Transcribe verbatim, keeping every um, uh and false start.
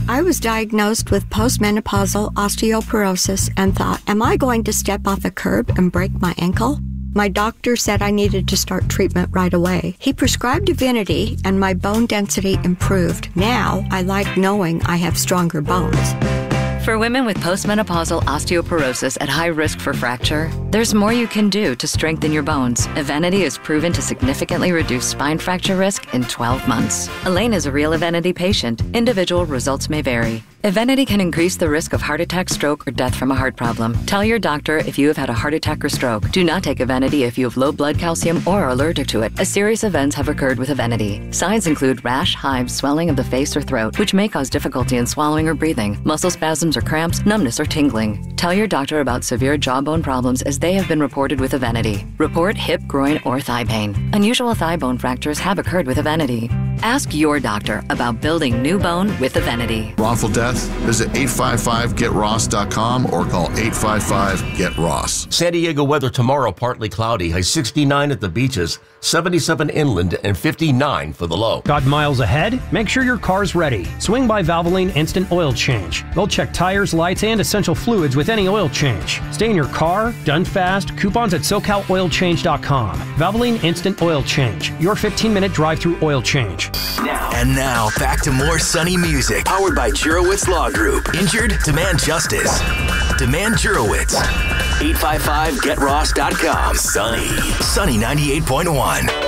I was diagnosed with postmenopausal osteoporosis and thought, am I going to step off a curb and break my ankle? My doctor said I needed to start treatment right away. He prescribed Divinity and my bone density improved. Now I like knowing I have stronger bones. For women with postmenopausal osteoporosis at high risk for fracture, there's more you can do to strengthen your bones. Evenity is proven to significantly reduce spine fracture risk in twelve months. Elaine is a real Evenity patient. Individual results may vary. Evenity can increase the risk of heart attack, stroke, or death from a heart problem. Tell your doctor if you have had a heart attack or stroke. Do not take Evenity if you have low blood calcium or are allergic to it, as serious events have occurred with Evenity. Signs include rash, hives, swelling of the face or throat, which may cause difficulty in swallowing or breathing, muscle spasms or cramps, numbness or tingling. Tell your doctor about severe jawbone problems as they have been reported with Evenity. Report hip, groin, or thigh pain. Unusual thigh bone fractures have occurred with Evenity. Ask your doctor about building new bone with Evenity. Wrongful death? Visit eight five five get ross dot com or call eight five five get ross. San Diego weather tomorrow, partly cloudy. High sixty-nine at the beaches, seventy-seven inland, and fifty-nine for the low. Got miles ahead? Make sure your car's ready. Swing by Valvoline Instant Oil Change. They'll check tires, lights, and essential fluids with any oil change. Stay in your car, done fast. Coupons at socal oil change dot com. Valvoline Instant Oil Change. Your fifteen minute drive-through oil change. Now. And now, back to more Sunny music. Powered by Jurowitz Law Group. Injured? Demand justice. Demand Jurowitz. eight five five get ross dot com. Sunny. Sunny ninety-eight point one.